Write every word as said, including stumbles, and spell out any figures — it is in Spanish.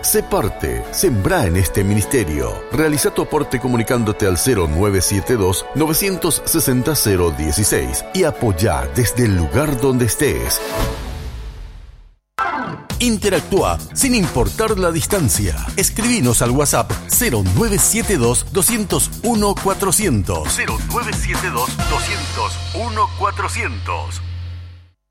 Sé parte, sembrá en este ministerio. Realiza tu aporte comunicándote al cero nueve siete dos, nueve seis cero, cero uno seis y apoyá desde el lugar donde estés. Interactúa sin importar la distancia. Escribinos al WhatsApp cero nueve siete dos, dos cero uno, cuatrocientos. cero nueve siete dos, dos cero uno, cuatrocientos.